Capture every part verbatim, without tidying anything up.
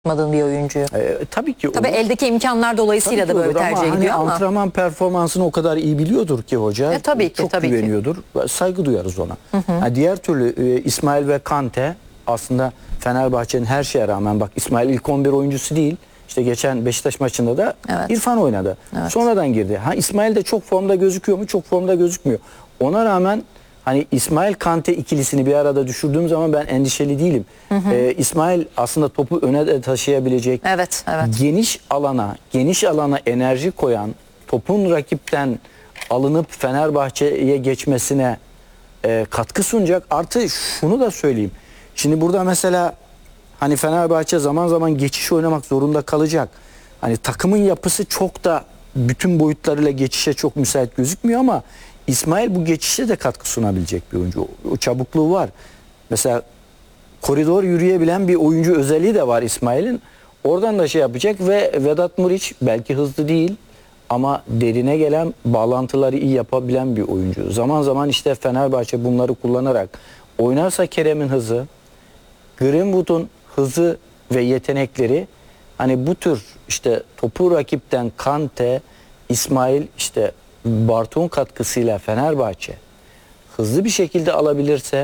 yapmadığın bir oyuncuyu. E, tabii ki olur. Tabii eldeki imkanlar dolayısıyla Tabii da böyle olur tercih ama ediliyor hani ama. antrenman performansını o kadar iyi biliyordur ki hoca. E, tabii ki, Çok tabii güveniyordur. Ki. Saygı duyarız ona. Hı hı. Yani diğer türlü e, İsmail ve Kante aslında Fenerbahçe'nin her şeye rağmen, bak İsmail ilk on bir oyuncusu değil. İşte geçen Beşiktaş maçında da evet. İrfan oynadı. Evet. Sonradan girdi. Ha İsmail de çok formda gözüküyor mu? Çok formda gözükmüyor. Ona rağmen hani İsmail Kante ikilisini bir arada düşürdüğüm zaman ben endişeli değilim. Hı hı. Ee, İsmail aslında topu öne de taşıyabilecek. Evet, evet. Geniş alana, geniş alana enerji koyan, topun rakipten alınıp Fenerbahçe'ye geçmesine e, katkı sunacak. Artı şunu da söyleyeyim. Şimdi burada mesela hani Fenerbahçe zaman zaman geçiş oynamak zorunda kalacak. Hani takımın yapısı çok da bütün boyutlarıyla geçişe çok müsait gözükmüyor ama İsmail bu geçişe de katkı sunabilecek bir oyuncu. O çabukluğu var. Mesela koridor yürüyebilen bir oyuncu özelliği de var İsmail'in. Oradan da şey yapacak ve Vedat Muriç belki hızlı değil ama derine gelen bağlantıları iyi yapabilen bir oyuncu. Zaman zaman işte Fenerbahçe bunları kullanarak oynarsa Kerem'in hızı, Greenwood'un hızı ve yetenekleri hani bu tür işte topu rakipten Kante, İsmail işte Bartu'nun katkısıyla Fenerbahçe hızlı bir şekilde alabilirse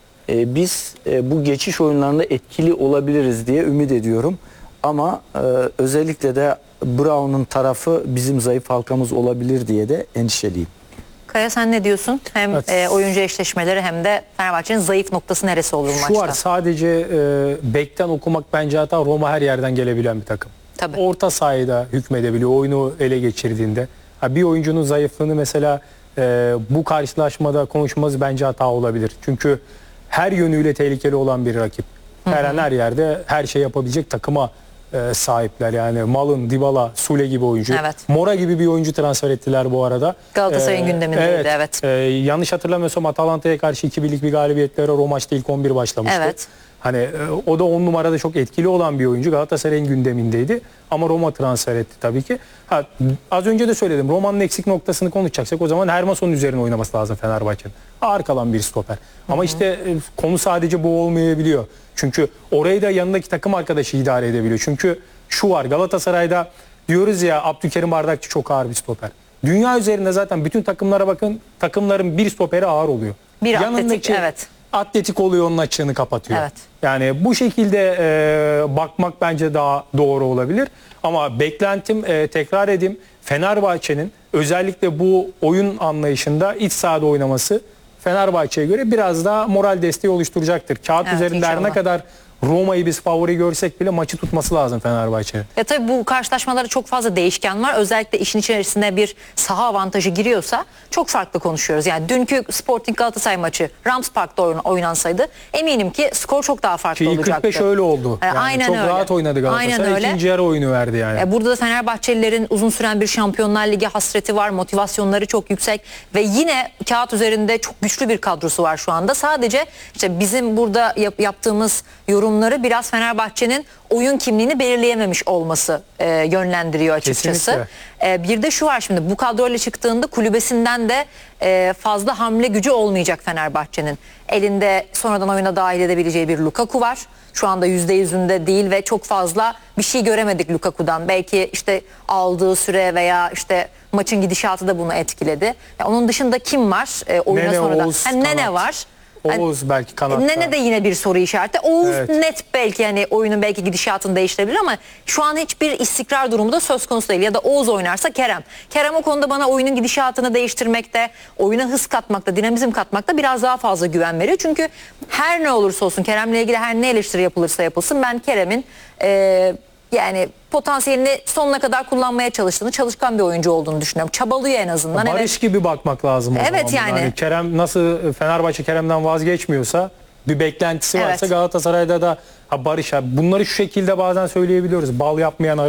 e, biz e, bu geçiş oyunlarında etkili olabiliriz diye ümit ediyorum. Ama e, özellikle de Brown'un tarafı bizim zayıf halkamız olabilir diye de endişeliyim. Kaya sen ne diyorsun? Hem evet. e, oyuncu eşleşmeleri hem de Fenerbahçe'nin zayıf noktası neresi olur Şu maçta? Şu var, sadece e, bekten okumak bence hata. Roma her yerden gelebilen bir takım. Tabii. Orta sahada hükmedebiliyor oyunu ele geçirdiğinde. Ha, bir oyuncunun zayıflığını mesela e, bu karşılaşmada konuşmamız bence hata olabilir. Çünkü her yönüyle tehlikeli olan bir rakip. Her an her yerde her şey yapabilecek takıma e, sahipler. Yani Malın, Dybala, Sule gibi oyuncu. Evet. Mora gibi bir oyuncu transfer ettiler bu arada. Galatasaray'ın ee, gündemindeydi. Evet. evet. E, yanlış hatırlamıyorsam Atalanta'ya karşı iki birlik bir galibiyetlere o maçta ilk on bir başlamıştı. Evet. Hani e, o da on numarada çok etkili olan bir oyuncu. Galatasaray'ın gündemindeydi. Ama Roma transfer etti tabii ki. Ha, az önce de söyledim. Roma'nın eksik noktasını konuşacaksak o zaman Hermoson'un üzerine oynaması lazım Fenerbahçe'nin. Ağır kalan bir stoper. Ama hı hı. işte e, konu sadece bu olmayabiliyor. Çünkü orayı da yanındaki takım arkadaşı idare edebiliyor. Çünkü şu var, Galatasaray'da diyoruz ya, Abdülkerim Bardakçı çok ağır bir stoper. Dünya üzerinde zaten bütün takımlara bakın, takımların bir stoperi ağır oluyor. Bir yanındaki, atletik, evet. Atletik oluyor, onun açığını kapatıyor. Evet. Yani bu şekilde e, bakmak bence daha doğru olabilir. Ama beklentim, e, tekrar edeyim, Fenerbahçe'nin özellikle bu oyun anlayışında iç sahada oynaması Fenerbahçe'ye göre biraz daha moral desteği oluşturacaktır. Kağıt evet, üzerinde her ne kadar Roma'yı biz favori görsek bile maçı tutması lazım Fenerbahçe'nin. Ya tabii bu karşılaşmalarda çok fazla değişken var. Özellikle işin içerisinde bir saha avantajı giriyorsa çok farklı konuşuyoruz. Yani dünkü Sporting Galatasaray maçı Rams Park'ta oynansaydı eminim ki skor çok daha farklı ki olacaktı. kırk beş öyle oldu. Yani aynen çok öyle. rahat oynadı Galatasaray. İkinci yarı oyunu verdi yani. Burada da Fenerbahçelilerin uzun süren bir Şampiyonlar Ligi hasreti var. Motivasyonları çok yüksek ve yine kağıt üzerinde çok güçlü bir kadrosu var şu anda. Sadece işte bizim burada yap yaptığımız yorum biraz Fenerbahçe'nin oyun kimliğini belirleyememiş olması e, yönlendiriyor açıkçası. E, bir de şu var, şimdi bu kadroyla çıktığında kulübesinden de e, fazla hamle gücü olmayacak Fenerbahçe'nin. Elinde sonradan oyuna dahil edebileceği bir Lukaku var. Şu anda yüzde yüzünde değil ve çok fazla bir şey göremedik Lukaku'dan. Belki işte aldığı süre veya işte maçın gidişatı da bunu etkiledi. Yani onun dışında kim var e, oyuna Nene, sonradan? Oğuz, Ha, Nene var. Oğuz belki kanatta. Nene de yine bir soru işareti. Oğuz evet. net belki hani oyunun belki gidişatını değiştirebilir ama şu an hiçbir istikrar durumu da söz konusu değil. Ya da Oğuz oynarsa Kerem. Kerem o konuda bana oyunun gidişatını değiştirmekte, oyuna hız katmakta, dinamizm katmakta biraz daha fazla güven veriyor. Çünkü her ne olursa olsun Kerem'le ilgili her ne eleştiri yapılırsa yapılsın ben Kerem'in e, yani potansiyelini sonuna kadar kullanmaya çalıştığını, çalışkan bir oyuncu olduğunu düşünüyorum. Çabalıyor en azından. Barış evet. gibi bakmak lazım o evet, zaman. Yani. yani Kerem nasıl Fenerbahçe Kerem'den vazgeçmiyorsa, bir beklentisi varsa evet. Galatasaray'da da ha Barış, ha bunları şu şekilde bazen söyleyebiliyoruz. Bal yapmayan arı.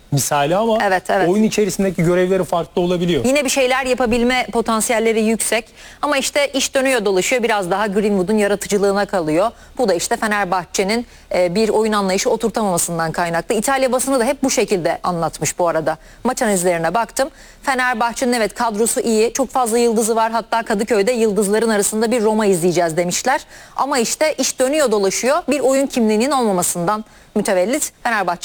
misali ama Evet, evet. oyun içerisindeki görevleri farklı olabiliyor. Yine bir şeyler yapabilme potansiyelleri yüksek ama işte iş dönüyor dolaşıyor, biraz daha Greenwood'un yaratıcılığına kalıyor. Bu da işte Fenerbahçe'nin e, bir oyun anlayışı oturtamamasından kaynaklı. İtalya basını da hep bu şekilde anlatmış bu arada. Maç analizlerine baktım. Fenerbahçe'nin evet kadrosu iyi, çok fazla yıldızı var, hatta Kadıköy'de yıldızların arasında bir Roma izleyeceğiz demişler. Ama işte iş dönüyor dolaşıyor, bir oyun kimliğinin olmamasından mütevellit Fenerbahçe